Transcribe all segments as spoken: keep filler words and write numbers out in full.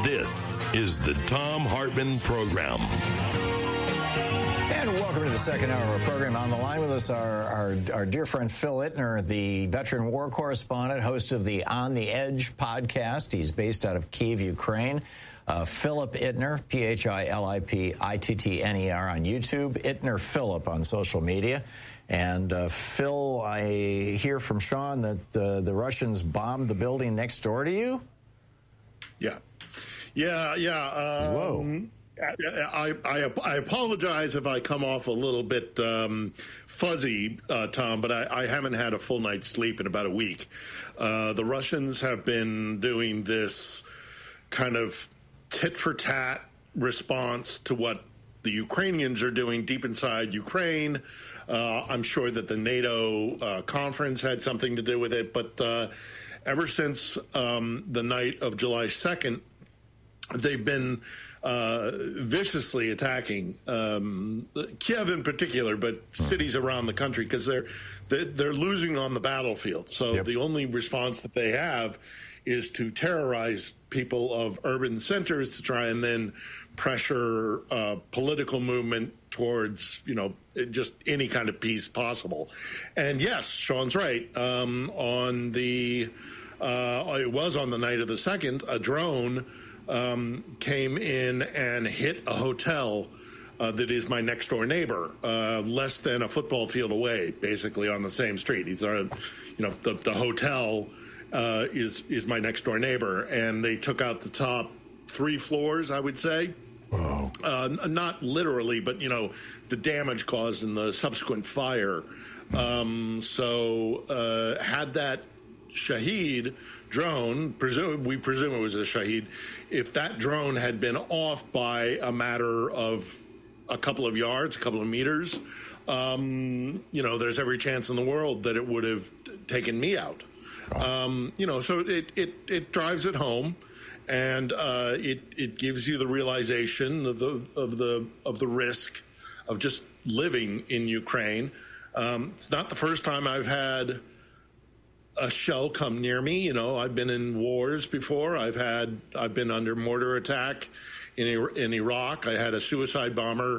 This is the Thom Hartmann Program. And welcome to the second hour of our program. On the line with us are our, our dear friend Phil Ittner, the veteran war correspondent, host of the On the Edge podcast. He's based out of Kyiv, Ukraine. Uh, Philip Ittner, P H I L I P I T T N E R on YouTube, Ittner Philip on social media. And uh, Phil, I hear from Sean that uh, the Russians bombed the building next door to you? Yeah. Yeah, yeah. Um, Whoa. I, I, I apologize if I come off a little bit um, fuzzy, uh, Tom, but I, I haven't had a full night's sleep in about a week. Uh, the Russians have been doing this kind of tit-for-tat response to what the Ukrainians are doing deep inside Ukraine. Uh, I'm sure that the NATO uh, conference had something to do with it, but uh, ever since um, the night of July second, they've been uh, viciously attacking um, Kiev in particular, but cities around the country because they're, they're they're losing on the battlefield. So yep. The only response that they have is to terrorize people of urban centers to try and then pressure uh, political movement towards, you know, just any kind of peace possible. And yes, Sean's right. Um, on the uh, it was on the night of the second, a drone Um, came in and hit a hotel uh, that is my next door neighbor, uh, less than a football field away, basically on the same street. He's our, you know, the, the hotel uh, is is my next door neighbor, and they took out the top three floors, I would say. Wow. Uh, not literally, but you know, the damage caused in the subsequent fire. Um, so uh, had that Shahed drone, presume, we presume it was a Shahed, if that drone had been off by a matter of a couple of yards, a couple of meters, um, you know, there's every chance in the world that it would have t- taken me out. Um, you know, so it, it, it drives it home, and uh, it, it gives you the realization of the, of the, of the risk of just living in Ukraine. Um, it's not the first time I've had a shell come near me. You know, I've been in wars before. I've had, I've been under mortar attack in in Iraq. I had a suicide bomber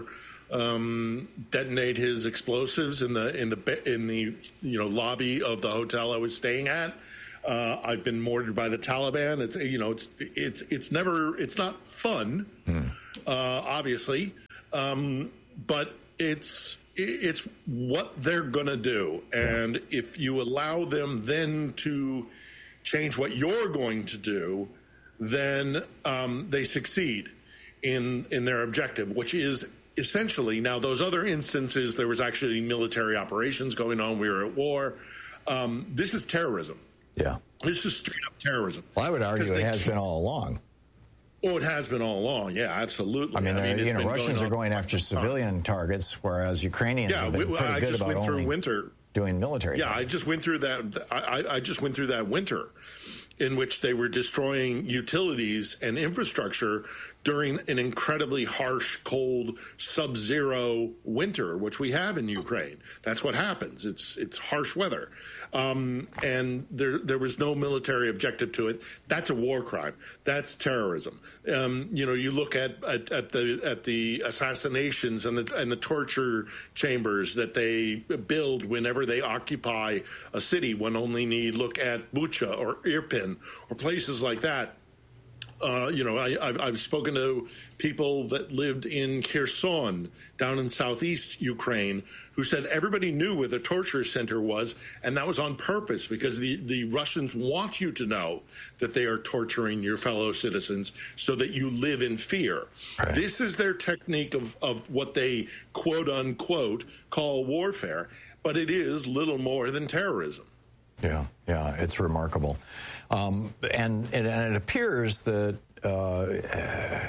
um, detonate his explosives in the in the in the you know lobby of the hotel I was staying at. Uh, I've been mortared by the Taliban. It's you know it's it's it's never it's not fun, hmm. uh, obviously, um, but it's. It's what they're going to do. And if you allow them then to change what you're going to do, then um, they succeed in in their objective, which is essentially, now those other instances, there was actually military operations going on. We were at war. Um, this is terrorism. Yeah. This is straight up terrorism. Well, I would argue it has been all along. Oh, it has been all along. Yeah, absolutely. I mean, I mean you know, Russians going are going after civilian targets, whereas Ukrainians yeah, have been we, pretty I good just about went through only winter. doing military. Yeah, things. I just went through that. I, I just went through that winter in which they were destroying utilities and infrastructure during an incredibly harsh, cold, sub-zero winter, which we have in Ukraine. That's what happens. It's it's harsh weather. Um, and there there was no military objective to it. That's a war crime. That's terrorism. Um, you know, you look at, at, at the at the assassinations and the and the torture chambers that they build whenever they occupy a city. One only need look at Bucha or Irpin or places like that. Uh, you know, I, I've, I've spoken to people that lived in Kherson down in southeast Ukraine who said everybody knew where the torture center was, and that was on purpose because the, the Russians want you to know that they are torturing your fellow citizens so that you live in fear. Right. This is their technique of, of what they, quote unquote, call warfare, but it is little more than terrorism. Yeah, yeah, it's remarkable. Um, and, and, and it appears that, uh, uh,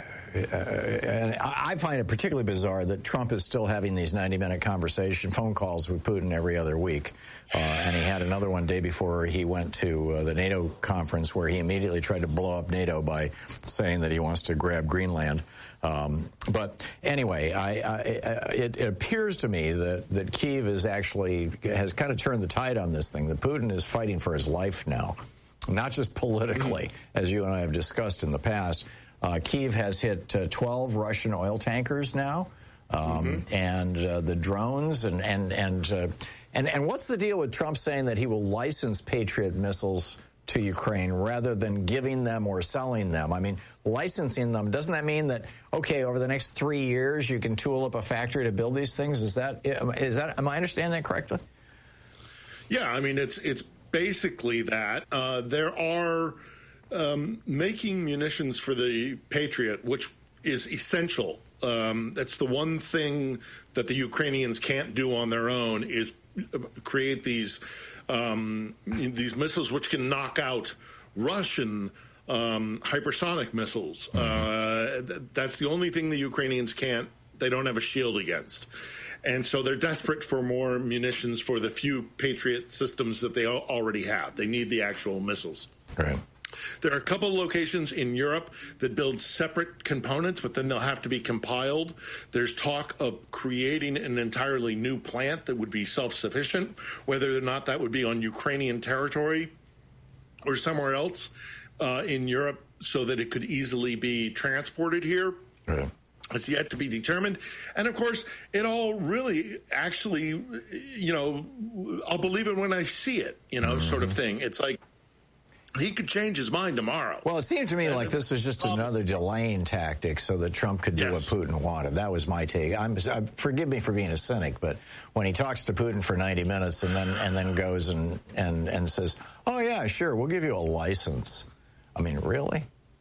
and I find it particularly bizarre that Trump is still having these ninety-minute conversation, phone calls with Putin every other week. Uh, and he had another one day before he went to uh, the NATO conference where he immediately tried to blow up NATO by saying that he wants to grab Greenland. Um, but anyway, I, I, it, it appears to me that, that Kyiv is actually has kind of turned the tide on this thing. That Putin is fighting for his life now, not just politically, as you and I have discussed in the past. Uh, Kyiv has hit uh, twelve Russian oil tankers now, um, mm-hmm. and uh, the drones and and and, uh, and and what's the deal with Trump saying that he will license Patriot missiles to Ukraine rather than giving them or selling them? I mean, licensing them, doesn't that mean that, okay, over the next three years you can tool up a factory to build these things? Is that, is that, am I understanding that correctly? Yeah, I mean, it's it's basically that. Uh, there are um, making munitions for the Patriot, which is essential. Um, that's the one thing that the Ukrainians can't do on their own, is create these Um, these missiles which can knock out Russian um, hypersonic missiles. Uh, th- that's the only thing the Ukrainians can't, they don't have a shield against. And so they're desperate for more munitions for the few Patriot systems that they al- already have. They need the actual missiles. Right. There are a couple of locations in Europe that build separate components, but then they'll have to be compiled. There's talk of creating an entirely new plant that would be self-sufficient, whether or not that would be on Ukrainian territory or somewhere else uh, in Europe, so that it could easily be transported here. Right. It's yet to be determined. And, of course, it all really actually, you know, I'll believe it when I see it, you know, mm-hmm. sort of thing. It's like, he could change his mind tomorrow. Well, it seemed to me like this was just another delaying tactic so that Trump could do yes. what Putin wanted. That was my take. I'm, I'm, forgive me for being a cynic, but when he talks to Putin for ninety minutes and then and then goes and, and, and says, oh, yeah, sure, we'll give you a license. I mean, really?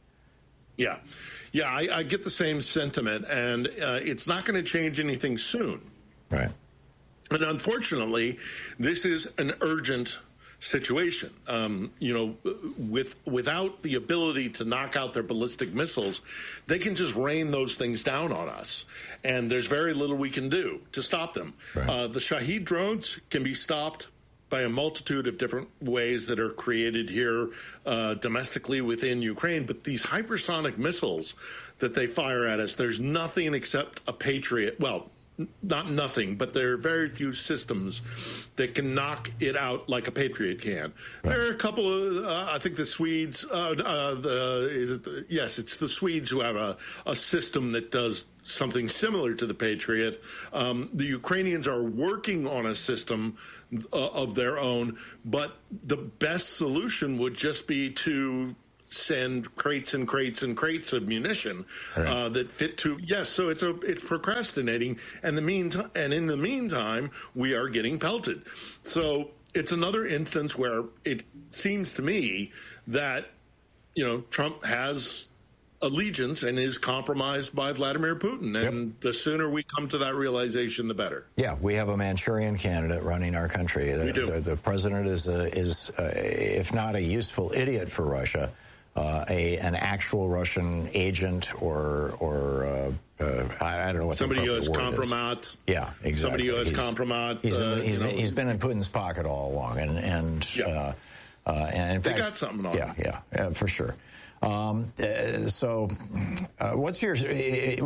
Yeah. Yeah, I, I get the same sentiment, and uh, it's not going to change anything soon. Right. And unfortunately, this is an urgent situation. Um, you know, with without the ability to knock out their ballistic missiles, they can just rain those things down on us, and there's very little we can do to stop them. Right. Uh, the Shahed drones can be stopped by a multitude of different ways that are created here uh, domestically within Ukraine, but these hypersonic missiles that they fire at us, there's nothing except a Patriot, well, not nothing, but there are very few systems that can knock it out like a Patriot can. Right. There are a couple of, uh, I think the Swedes, uh, uh, the, is it the, yes, it's the Swedes who have a, a system that does something similar to the Patriot. Um, the Ukrainians are working on a system uh, of their own, but the best solution would just be to send crates and crates and crates of munition right. uh, that fit to yes. So it's a it's procrastinating, and the meantime, and in the meantime, we are getting pelted. So it's another instance where it seems to me that you know Trump has allegiance and is compromised by Vladimir Putin, and yep. the sooner we come to that realization, the better. Yeah, we have a Manchurian candidate running our country. We the, do. The, the president is a, is a, if not a useful idiot for Russia. Uh, a an actual Russian agent or or uh, uh, I, I don't know what somebody the who has compromat. Yeah, exactly. Somebody who has he's, compromat. He's, uh, he's, you know, he's been in Putin's pocket all along, and and yeah. uh, uh, and in they fact, got something on. Yeah, yeah, yeah, for sure. Um, uh, so, uh, what's your? I,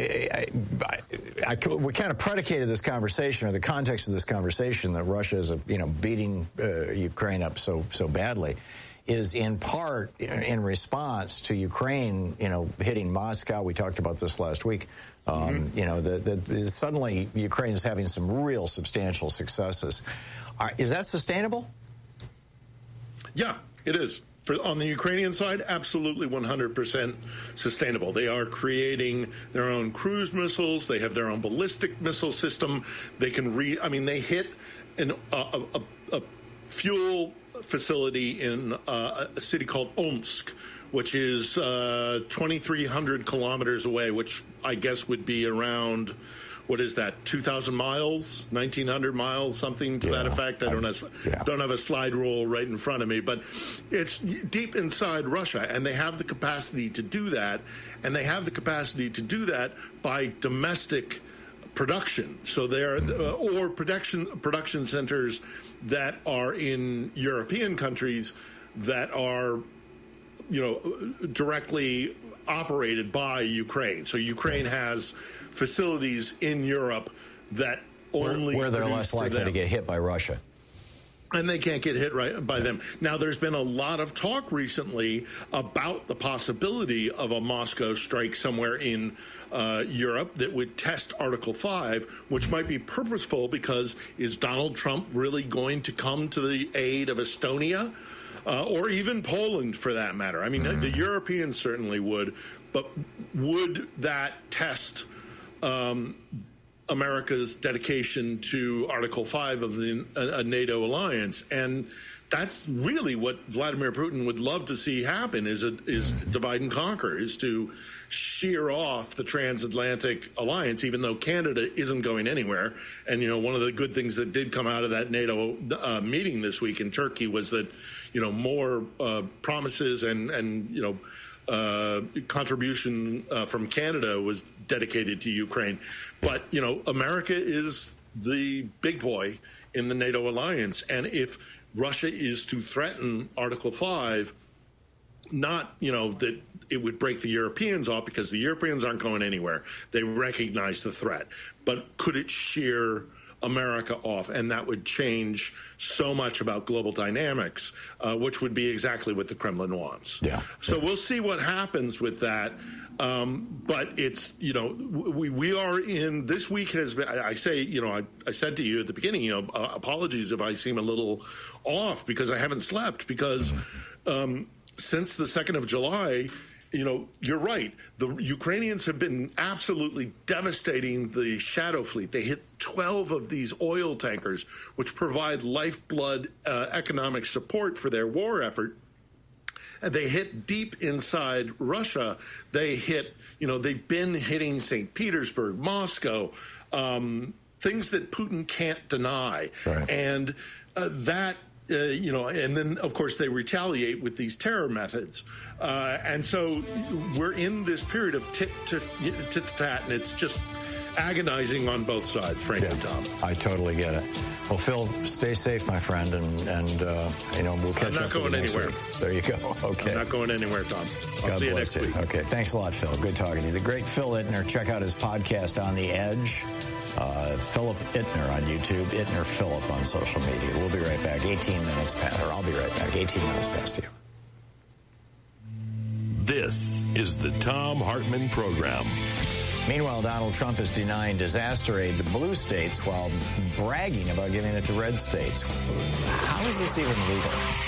I, I, I, we kind of predicated this conversation, or the context of this conversation, that Russia is, a, you know, beating uh, Ukraine up so so badly, is in part in response to Ukraine, you know, hitting Moscow. We talked about this last week. Um, mm-hmm. You know, the, the, suddenly Ukraine is having some real substantial successes. Are, is that sustainable? Yeah, it is. For, on the Ukrainian side, absolutely one hundred percent sustainable. They are creating their own cruise missiles. They have their own ballistic missile system. They can re. I mean, they hit an, a, a, a fuel facility in uh, a city called Omsk, which is uh, twenty-three hundred kilometers away, which I guess would be around, what is that, two thousand miles, nineteen hundred miles, something to yeah, that effect. I don't have, yeah. don't have a slide rule right in front of me, but it's deep inside Russia, and they have the capacity to do that, and they have the capacity to do that by domestic production. So there, uh, or production production centers that are in European countries that are, you know, directly operated by Ukraine. So Ukraine has facilities in Europe that only where, where they're less likely to get hit by Russia. And they can't get hit right by them. Now, there's been a lot of talk recently about the possibility of a Moscow strike somewhere in uh, Europe that would test Article five, which might be purposeful because is Donald Trump really going to come to the aid of Estonia uh, or even Poland, for that matter? I mean, mm-hmm. the Europeans certainly would, but would that test um America's dedication to Article five of the uh, NATO alliance? And that's really what Vladimir Putin would love to see happen, is a, is divide and conquer, is to shear off the transatlantic alliance, even though Canada isn't going anywhere. And, you know, one of the good things that did come out of that NATO uh, meeting this week in Turkey was that, you know, more uh, promises and, and, you know, Uh, contribution uh, from Canada was dedicated to Ukraine. But, you know, America is the big boy in the NATO alliance. And if Russia is to threaten Article five, not, you know, that it would break the Europeans off, because the Europeans aren't going anywhere. They recognize the threat. But could it shear America off? And that would change so much about global dynamics, uh, which would be exactly what the Kremlin wants. Yeah. So we'll see what happens with that. Um, but it's, you know, we, we are in, this week has been, I, I say, you know, I, I said to you at the beginning, you know, uh, apologies if I seem a little off because I haven't slept, because um, since the second of July, you know, you're right. The Ukrainians have been absolutely devastating the Shadow Fleet. They hit twelve of these oil tankers, which provide lifeblood uh, economic support for their war effort. And they hit deep inside Russia. They hit, you know, they've been hitting Saint Petersburg, Moscow, um, things that Putin can't deny. Right. And uh, that, uh, you know, and then, of course, they retaliate with these terror methods. Uh, and so we're in this period of tit to tit to tat, and it's just agonizing on both sides, frankly, yeah, Tom. I totally get it. Well, Phil, stay safe, my friend, and, and uh, you know, we'll catch I'm not up going with you anywhere. Next week. There you go. Okay. I'm not going anywhere, Tom. I'll God see you bless next you. week. Okay. Thanks a lot, Phil. Good talking to you. The great Phil Ittner. Check out his podcast, On the Edge. Uh, Philip Ittner on YouTube. Ittner Philip on social media. We'll be right back. eighteen minutes past, or I'll be right back. eighteen minutes past you. This is the Thom Hartmann Program. Meanwhile, Donald Trump is denying disaster aid to blue states while bragging about giving it to red states. How is this even legal?